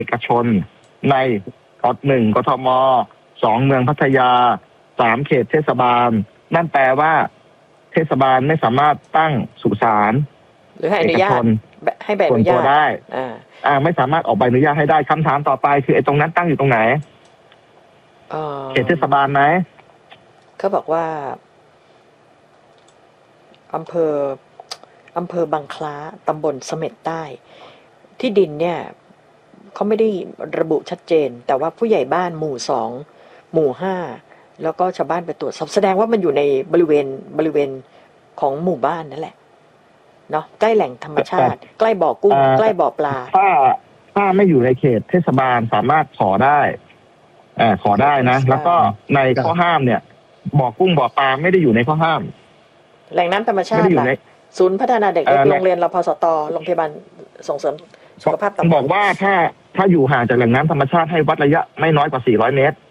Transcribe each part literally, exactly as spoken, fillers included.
อกชนในกทหนึ่งกทมสองเมืองพัทยาสามเขตเทศบาลนั่นแปลว่าเทศบาลไม่สามารถตั้งสุสานหรือให้อนุญาตให้ใบอนุญาตได้อ่าอ่าไม่สามารถออกใบอนุญาตให้ได้คำถามต่อไปคือไอ้ตรงนั้นตั้งอยู่ตรงไหนเขตเทศบาลไหมเขาบอกว่าอำเภออำเภอบางคล้าตำบลเสม็ดใต้ที่ดินเนี่ยเขาไม่ได้ระบุชัดเจนแต่ว่าผู้ใหญ่บ้านหมู่สองหมู่ห้าแล้วก็ชาวบ้านไปตรวจสอบแสดงว่ามันอยู่ในบริเวณบริเวณของหมู่บ้านนั่นแหละเนาะใกล้แหล่งธรรมชาติใกล้บ่อกุ้งใกล้บ่อปลาถ้าถ้าไม่อยู่ในเขตเทศบาลสามารถขอได้อ่าขอได้นะแล้วก็ในข้อห้ามเนี่ยบ่อกุ้งบ่อปลาไม่ได้อยู่ในข้อห้ามแหล่งน้ำธรรมชาติล่ะศูนย์พัฒนาเด็กเล็กโรงเรียนรพสตโรงพยาบาลส่งเสริมสุขภาพตำบลบอกว่าถ้าถ้าอยู่ห่างจากแหล่งน้ำธรรมชาติให้วัดระยะไม่น้อยกว่าสี่ร้อยเมตร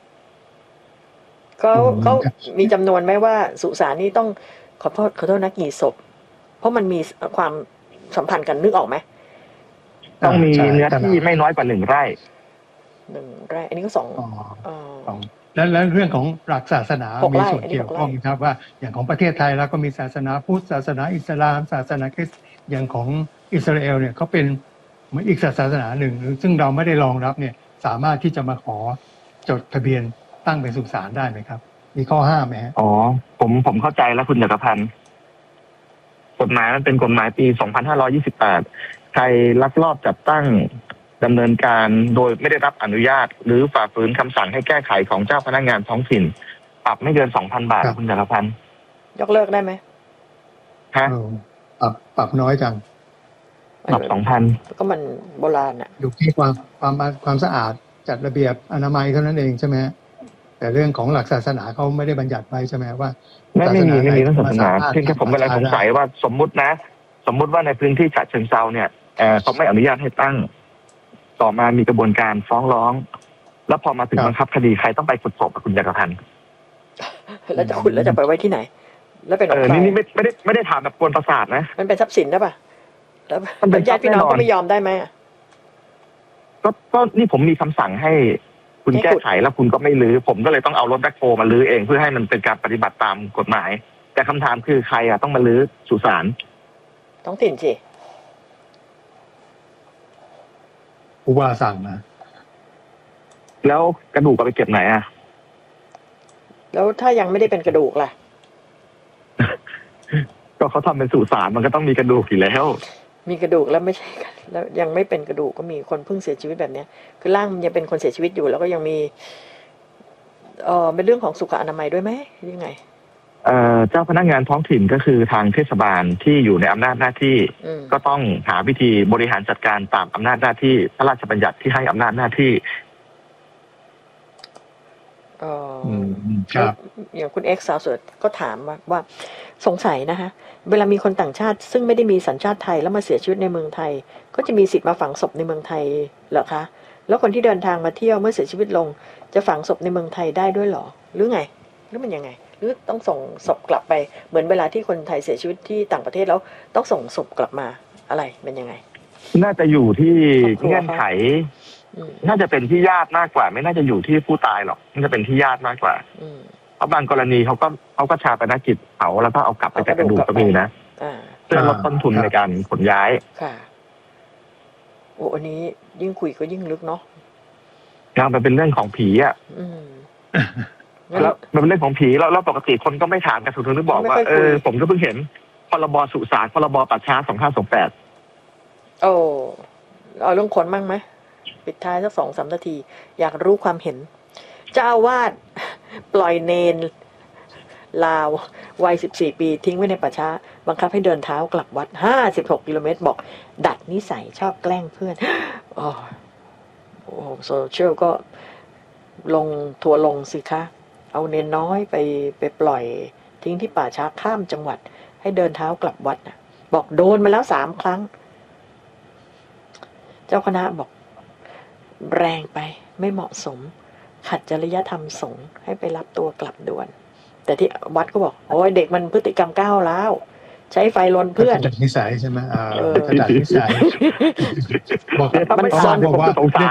เขาเขามีจำนวนไหมว่าสุสานนี้ต้องขอโทษขอโทษนะกี่ศพเพราะมันมีความสัมพันธ์กันนึกออกไหมต้องมีเนื้อที่ไม่น้อยกว่าหนึ่งไร่หนึ่งไร่อันนี้ก็สองแล้วแล้วเรื่องของหลักศาสนามีส่วนเกี่ยวข้องครับว่าอย่างของประเทศไทยแล้วก็มีศาสนาพุทธศาสนาอิสลามศาสนาคริสต์อย่างของอิสราเอลเนี่ยเขาเป็นเหมือนอีกศาสนาหนึ่งซึ่งเราไม่ได้รองรับเนี่ยสามารถที่จะมาขอจดทะเบียนตั้งเป็นสุสานได้ไหมครับมีข้อห้ามไหมฮะอ๋อผมผมเข้าใจแล้วคุณจักรพันธ์กฎหมายมันเป็นกฎหมายปีสองพันห้าร้อยยี่สิบแปดใครลักลอบจัดตั้งดำเนินการโดยไม่ได้รับอนุญาตหรือฝ่าฝืนคำสั่งให้แก้ไขของเจ้าพนักงานท้องถิ่นปรับไม่เกิน สองพัน บาทคุณจักรพันธ์ยกเลิกได้ไหมฮะปรับปรับน้อยจังปรับ สองพันก็มันโบราณอ่ะอยู่ที่ความความความสะอาดจัดระเบียบอนามัยเท่านั้นเองใช่ไหมแต่เรื่องของหลักศาสนาเขาไม่ได้บัญญัติไว้ใช่ไหมว่าไม่ไม่มีไม่มีเรื่องศาสนาเพียงแค่ผมกำลังสงสัยว่าสมมุตินะสมมุติว่าในพื้นที่ฉะเชิงเทราเนี่ยเขาไม่อนุญาตให้ตั้งต่อมามีกระบวนการฟ้องร้องแล้วพอมาถึงบังคับคดีใครต้องไปขุดศพกับคุณจักรพันธ์แล้วจะขุดแล้วจะไปไว้ที่ไหนแล้วเป็นเออนี่นี่ไม่ไม่ได้ไม่ได้ถามแบบกวนประสาทนะมันเป็นทรัพย์สินได้ป่ะแล้วญาติพี่น้องก็ไม่ยอมได้ไหมก็ก็นี่ผมมีคำสั่งให้คุณแก้ไขแล้วคุณก็ไม่รื้อผมก็เลยต้องเอารถแบ็คโฮมารื้อเองเพื่อให้มันเป็นการปฏิบัติตามกฎหมายแต่คำถามคือใครอ่ะต้องมารื้อสุสานท้องถิ่นสิผู้ว่าสั่งนะแล้วกระดูกก็ไปเก็บไหนอ่ะแล้วถ้ายังไม่ได้เป็นกระดูกล่ะก็เขาทำเป็นสุสานมันก็ต้องมีกระดูกอยู่แล้วมีกระดูกแล้วไม่ใช่แล้วยังไม่เป็นกระดูกก็มีคนเพิ่งเสียชีวิตแบบเนี้ยคือร่างมันยังเป็นคนเสียชีวิตอยู่แล้วก็ยังมีเอ่อเป็นเรื่องของสุขอนามัยด้วยไหมยังไงเอ่อเจ้าพนักงานท้องถิ่นก็คือทางเทศบาลที่อยู่ในอำนาจหน้าที่ก็ต้องหาวิธีบริหารจัดการตามอำนาจหน้าที่พระราชบัญญัติที่ให้อำนาจหน้าที่อ๋อครับอย่างคุณเอ็กซ์สาวสวยก็ถามว่าว่าสงสัยนะคะเวลามีคนต่างชาติซึ่งไม่ได้มีสัญชาติไทยแล้วมาเสียชีวิตในเมืองไทยก็จะมีสิทธิ์มาฝังศพในเมืองไทยเหรอคะแล้วคนที่เดินทางมาเที่ยวเมื่อเสียชีวิตลงจะฝังศพในเมืองไทยได้ด้วยหรอหรือไงหรือมันยังไงหรือต้องส่งศพกลับไปเหมือนเวลาที่คนไทยเสียชีวิตที่ต่างประเทศแล้วต้องส่งศพกลับมาอะไรเป็นยังไงน่าจะอยู่ที่เงื่อนไขน่าจะเป็นที่ญาติมากกว่าไม่น่าจะอยู่ที่ผู้ตายหรอกน่าจะเป็นที่ญาติมากกว่าเพราะบางกรณีเขาก็เขาก็ชาปนกิจเผาแล้วก็เอากลับไปแต่กระดูกก็มีนะเพื่อลดต้นทุนในการขนย้ายค่ะโอ้อันนี้ยิ่งคุยก็ยิ่งลึกเนาะยังมันเป็นเรื่องของผีอ่ะแล้วมันเป็นเรื่องของผีแล้วแล้วปกติคนก็ไม่ถามกันถูกถึงบอกว่าเออผมก็เพิ่งเห็นพรบสุสานพรบป่าช้าสองห้าสองแปดโอ้เอาเรื่องคนมั่งไหมปิดท้ายสักสองสามนาทีอยากรู้ความเห็นเจ้าอาวาสปล่อยเนนลาววัยสิบสี่ปีทิ้งไว้ในป่าช้าบังคับให้เดินเท้ากลับวัดห้าสิบหกกิโลเมตรบอกดัดนิสัยชอบแกล้งเพื่อนโอ้โหโซเชียลก็ลงทัวลงสิคะเอาเนนน้อยไปไปปล่อยทิ้งที่ป่าช้าข้ามจังหวัดให้เดินเท้ากลับวัดนะบอกโดนมาแล้วสามครั้งเจ้าคณะบอกแรงไปไม่เหมาะสมขัดจริยธรรมสงฆ์ให้ไปรับตัวกลับด่วนแต่ที่วัดก็บอกโอ้ยเด็กมันพฤติกรรมก้าวร้าวใช้ไฟลนเพื่อนดัดนิสัยใช่ไหมอ่าดัดนิสัยบอกถ้าไม่สอนบอกว่า